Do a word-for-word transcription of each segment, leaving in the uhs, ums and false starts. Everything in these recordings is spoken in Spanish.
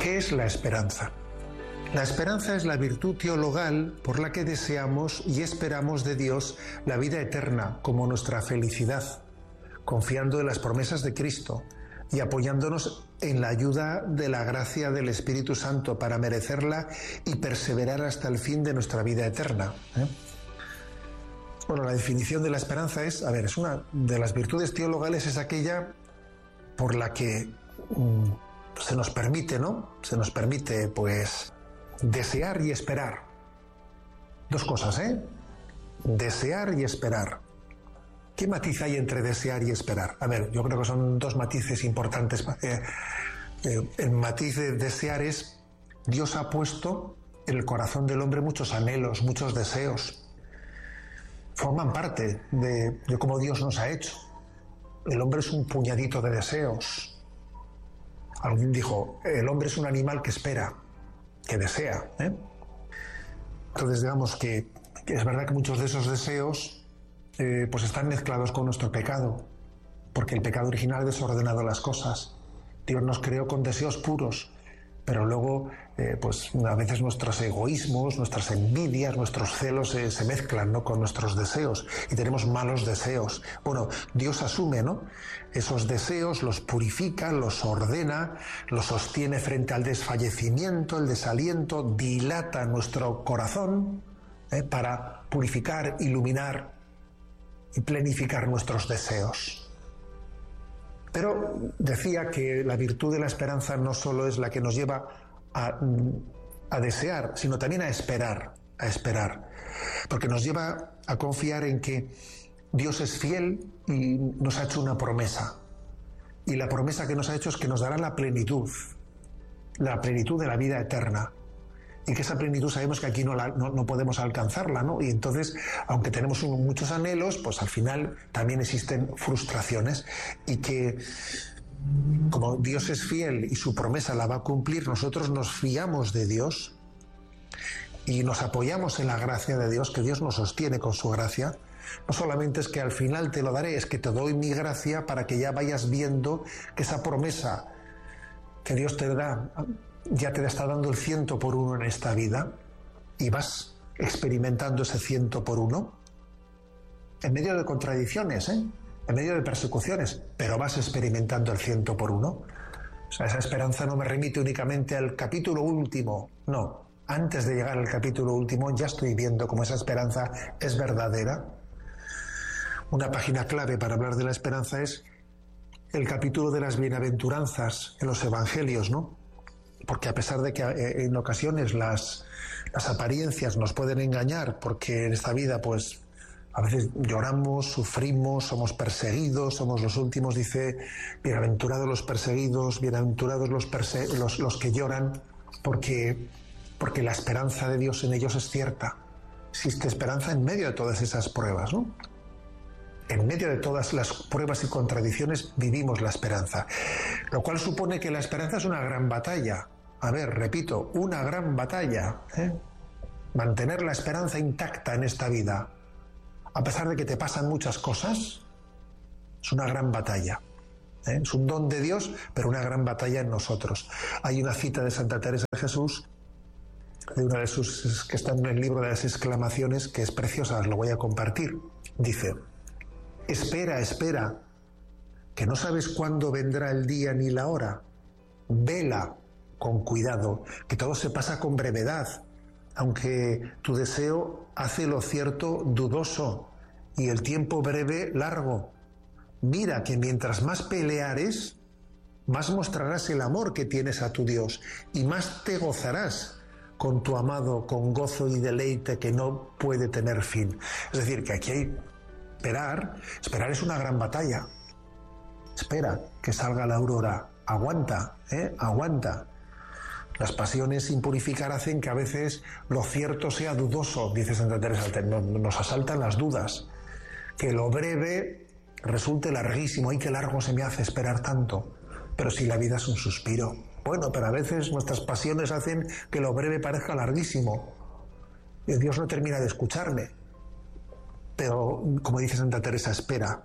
¿Qué es la esperanza? La esperanza es la virtud teologal por la que deseamos y esperamos de Dios la vida eterna como nuestra felicidad, confiando en las promesas de Cristo y apoyándonos en la ayuda de la gracia del Espíritu Santo para merecerla y perseverar hasta el fin de nuestra vida eterna. ¿eh? Bueno, la definición de la esperanza es, a ver, es una de las virtudes teologales, es aquella por la que um, se nos permite, ¿no? Se nos permite, pues, desear y esperar. Dos cosas, ¿eh? Desear y esperar. ¿Qué matiz hay entre desear y esperar? A ver, yo creo que son dos matices importantes. Eh, eh, el matiz de desear es, Dios ha puesto en el corazón del hombre muchos anhelos, muchos deseos. Forman parte de, de cómo Dios nos ha hecho. El hombre es un puñadito de deseos. Alguien dijo, el hombre es un animal que espera, que desea. ¿eh? Entonces, digamos que, que es verdad que muchos de esos deseos eh, pues están mezclados con nuestro pecado, porque el pecado original ha desordenado las cosas. Dios nos creó con deseos puros, pero luego eh, pues a veces nuestros egoísmos, nuestras envidias, nuestros celos eh, se mezclan, ¿no? con nuestros deseos y tenemos malos deseos. Bueno, Dios asume, ¿no? esos deseos, los purifica, los ordena, los sostiene frente al desfallecimiento, el desaliento, dilata nuestro corazón eh, para purificar, iluminar y plenificar nuestros deseos. Pero decía que la virtud de la esperanza no solo es la que nos lleva a, a desear, sino también a esperar, a esperar, porque nos lleva a confiar en que Dios es fiel y nos ha hecho una promesa, y la promesa que nos ha hecho es que nos dará la plenitud, la plenitud de la vida eterna, y que esa plenitud sabemos que aquí no, la, no, no podemos alcanzarla, ¿no? Y entonces, aunque tenemos un, muchos anhelos, pues al final también existen frustraciones, y que como Dios es fiel y su promesa la va a cumplir, nosotros nos fiamos de Dios y nos apoyamos en la gracia de Dios, que Dios nos sostiene con su gracia. No solamente es que al final te lo daré, es que te doy mi gracia para que ya vayas viendo que esa promesa que Dios te da ya te está dando el ciento por uno en esta vida, y vas experimentando ese ciento por uno en medio de contradicciones, ¿eh? en medio de persecuciones, pero vas experimentando el ciento por uno. O sea, esa esperanza no me remite únicamente al capítulo último, no. Antes de llegar al capítulo último ya estoy viendo cómo esa esperanza es verdadera. Una página clave para hablar de la esperanza es el capítulo de las bienaventuranzas en los evangelios, ¿no? Porque a pesar de que en ocasiones las, las apariencias nos pueden engañar, porque en esta vida pues a veces lloramos, sufrimos, somos perseguidos, somos los últimos, dice, bienaventurados los perseguidos, bienaventurados los, perse los, los que lloran, porque, porque la esperanza de Dios en ellos es cierta. Existe esperanza en medio de todas esas pruebas, ¿no? En medio de todas las pruebas y contradicciones vivimos la esperanza, lo cual supone que la esperanza es una gran batalla. A ver, repito, una gran batalla. ¿eh? Mantener la esperanza intacta en esta vida, a pesar de que te pasan muchas cosas, es una gran batalla. ¿eh? Es un don de Dios, pero una gran batalla en nosotros. Hay una cita de Santa Teresa de Jesús, de una de sus, que está en el libro de las exclamaciones, que es preciosa, os lo voy a compartir. Dice: espera, espera, que no sabes cuándo vendrá el día ni la hora. Vela con cuidado, que todo se pasa con brevedad, aunque tu deseo hace lo cierto dudoso y el tiempo breve largo. Mira que mientras más peleares, más mostrarás el amor que tienes a tu Dios y más te gozarás con tu amado, con gozo y deleite que no puede tener fin. Es decir, que aquí hay esperar, esperar es una gran batalla. Espera que salga la aurora, aguanta, ¿eh? aguanta. Las pasiones sin purificar hacen que a veces lo cierto sea dudoso, dice Santa Teresa, nos asaltan las dudas, que lo breve resulte larguísimo. ¡Ay, qué largo se me hace esperar tanto! Pero si la vida es un suspiro. Bueno, pero a veces nuestras pasiones hacen que lo breve parezca larguísimo y Dios no termina de escucharme. Pero, como dice Santa Teresa, espera,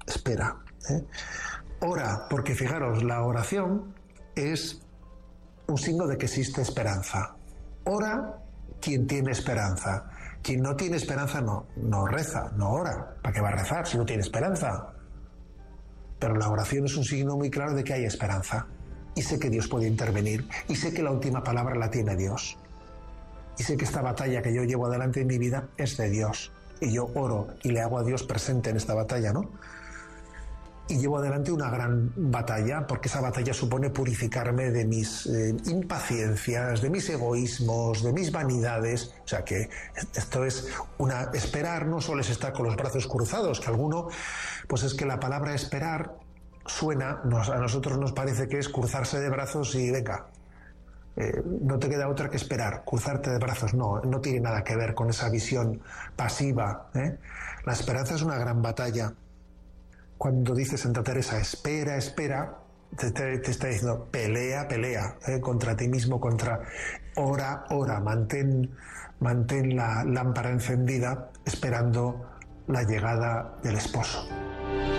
espera. ¿eh? Ora, porque fijaros, la oración es un signo de que existe esperanza. Ora quien tiene esperanza. Quien no tiene esperanza no, no reza, no ora. ¿Para qué va a rezar si no tiene esperanza? Pero la oración es un signo muy claro de que hay esperanza. Y sé que Dios puede intervenir. Y sé que la última palabra la tiene Dios. Y sé que esta batalla que yo llevo adelante en mi vida es de Dios. Y yo oro y le hago a Dios presente en esta batalla, ¿no? Y llevo adelante una gran batalla, porque esa batalla supone purificarme de mis eh, impaciencias, de mis egoísmos, de mis vanidades. O sea que esto es una... Esperar no solo es estar con los brazos cruzados, que alguno, pues es que la palabra esperar suena, nos, a nosotros nos parece que es cruzarse de brazos y venga, eh, no te queda otra que esperar, cruzarte de brazos. No, no tiene nada que ver con esa visión pasiva, ¿eh? La esperanza es una gran batalla. Cuando dice Santa Teresa, espera, espera, te, te, te está diciendo, pelea, pelea, ¿eh? Contra ti mismo, contra... Ora, ora, mantén, mantén la lámpara encendida esperando la llegada del esposo.